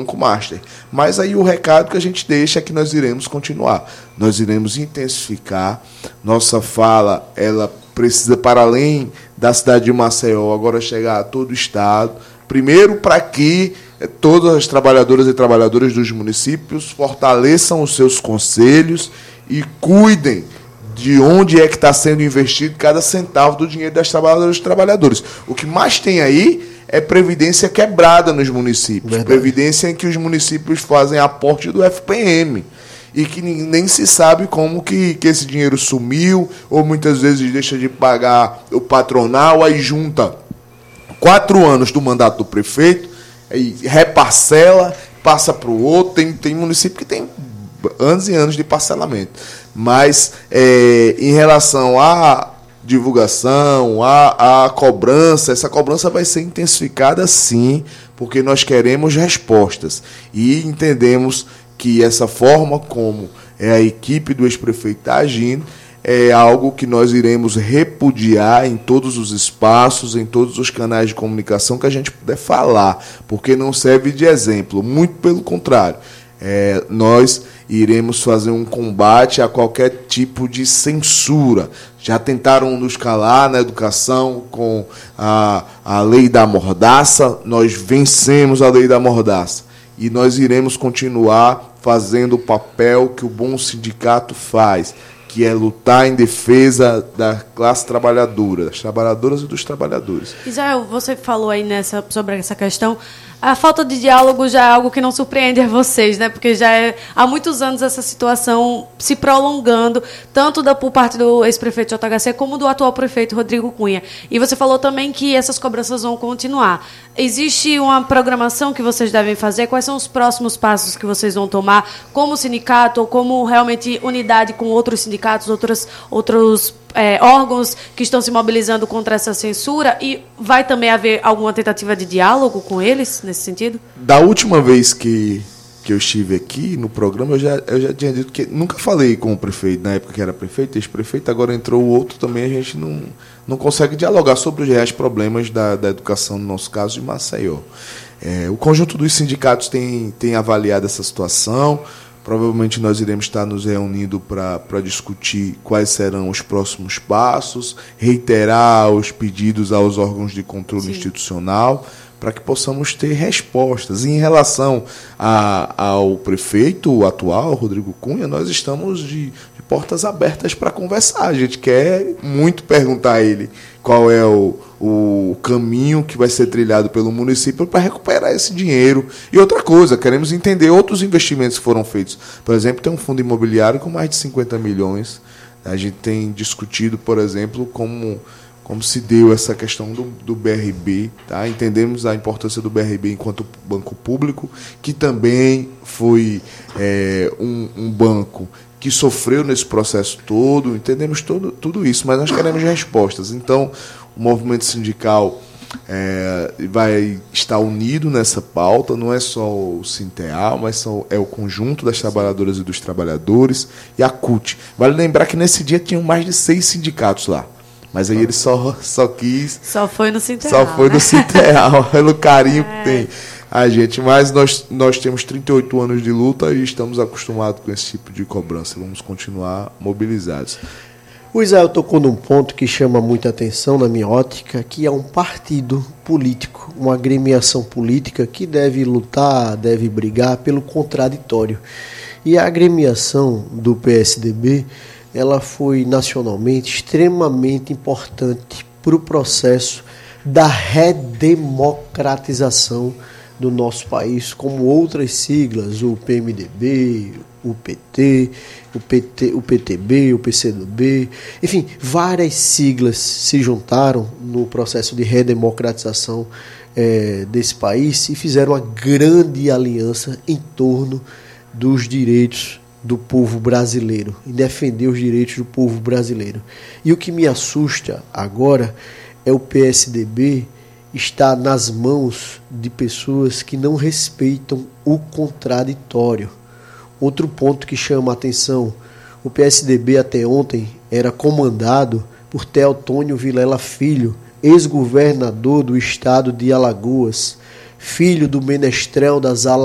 Banco Master. Mas aí o recado que a gente deixa é que nós iremos continuar. Nós iremos intensificar. Nossa fala, ela precisa, para além da cidade de Maceió, agora chegar a todo o estado. Primeiro, para que todas as trabalhadoras e trabalhadores dos municípios fortaleçam os seus conselhos e cuidem de onde é que está sendo investido cada centavo do dinheiro das trabalhadoras e trabalhadores. O que mais tem aí é previdência quebrada nos municípios. Verdade. Previdência em que os municípios fazem aporte do FPM. E que nem se sabe como que esse dinheiro sumiu, ou muitas vezes deixa de pagar o patronal, aí junta 4 anos do mandato do prefeito, aí reparcela, passa para o outro. Tem município que tem anos e anos de parcelamento. Mas em relação à divulgação, à cobrança, essa cobrança vai ser intensificada sim, porque nós queremos respostas. E entendemos que essa forma como a equipe do ex-prefeito está agindo é algo que nós iremos repudiar em todos os espaços, em todos os canais de comunicação que a gente puder falar, porque não serve de exemplo, muito pelo contrário. Nós iremos fazer um combate a qualquer tipo de censura. Já tentaram nos calar na educação com a lei da mordaça, nós vencemos a lei da mordaça. E nós iremos continuar fazendo o papel que o bom sindicato faz, que é lutar em defesa da classe trabalhadora, das trabalhadoras e dos trabalhadores. Israel, você falou aí sobre essa questão. A falta de diálogo já é algo que não surpreende a vocês, né? Porque já há muitos anos essa situação se prolongando, tanto por parte do ex-prefeito JHC como do atual prefeito Rodrigo Cunha. E você falou também que essas cobranças vão continuar. Existe uma programação que vocês devem fazer? Quais são os próximos passos que vocês vão tomar como sindicato ou como realmente unidade com outros sindicatos, outros órgãos que estão se mobilizando contra essa censura? E vai também haver alguma tentativa de diálogo com eles nesse sentido? Da última vez que eu estive aqui no programa, eu já tinha dito que nunca falei com o prefeito, na época que era prefeito, ex-prefeito, agora entrou o outro também, a gente não consegue dialogar sobre os reais problemas da educação, no nosso caso, de Maceió. O conjunto dos sindicatos tem avaliado essa situação. Provavelmente nós iremos estar nos reunindo para discutir quais serão os próximos passos, reiterar os pedidos aos órgãos de controle institucional, para que possamos ter respostas. E em relação ao prefeito atual, Rodrigo Cunha, nós estamos de portas abertas para conversar. A gente quer muito perguntar a ele qual é o caminho que vai ser trilhado pelo município para recuperar esse dinheiro. E outra coisa, queremos entender outros investimentos que foram feitos. Por exemplo, tem um fundo imobiliário com mais de 50 milhões. A gente tem discutido, por exemplo, como se deu essa questão do BRB. Tá? Entendemos a importância do BRB enquanto banco público, que também foi um banco que sofreu nesse processo todo. Entendemos tudo isso, mas nós queremos respostas. Então, o movimento sindical vai estar unido nessa pauta, não é só o Sinteal, mas é o conjunto das trabalhadoras e dos trabalhadores e a CUT. Vale lembrar que nesse dia tinham mais de 6 sindicatos lá. Mas aí ele só quis... Só foi no Sinteal. Só foi no Sinteal, pelo carinho que tem a gente. Mas nós temos 38 anos de luta e estamos acostumados com esse tipo de cobrança. Vamos continuar mobilizados. O Israel tocou num ponto que chama muita atenção na minha ótica, que é um partido político, uma agremiação política que deve lutar, deve brigar pelo contraditório. E a agremiação do PSDB... ela foi nacionalmente extremamente importante para o processo da redemocratização do nosso país, como outras siglas, o PMDB, o PT, o PTB, o PCdoB, enfim, várias siglas se juntaram no processo de redemocratização desse país e fizeram uma grande aliança em torno dos direitos do povo brasileiro, e defender os direitos do povo brasileiro. E o que me assusta agora é o PSDB estar nas mãos de pessoas que não respeitam o contraditório. Outro ponto que chama a atenção, o PSDB até ontem era comandado por Teotônio Vilela Filho, ex-governador do estado de Alagoas, filho do menestrel das